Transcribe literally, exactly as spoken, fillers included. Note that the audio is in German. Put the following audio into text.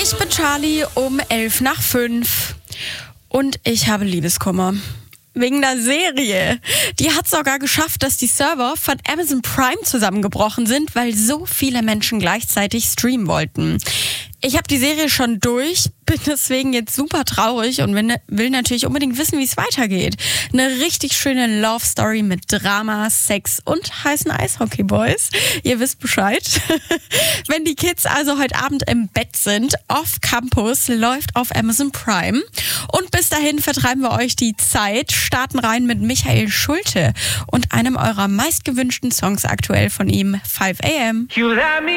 Ich bin Charlie um elf nach fünf und ich habe Liebeskummer. Wegen der Serie. Die hat sogar geschafft, dass die Server von Amazon Prime zusammengebrochen sind, weil so viele Menschen gleichzeitig streamen wollten. Ich habe die Serie schon durch, bin deswegen jetzt super traurig und will natürlich unbedingt wissen, wie es weitergeht. Eine richtig schöne Love Story mit Drama, Sex und heißen Eishockey-Boys. Ihr wisst Bescheid. Wenn die Kids also heute Abend im Bett sind, Off Campus läuft auf Amazon Prime. Und bis dahin vertreiben wir euch die Zeit, starten rein mit Michael Schulte und einem eurer meistgewünschten Songs aktuell von ihm, five a m.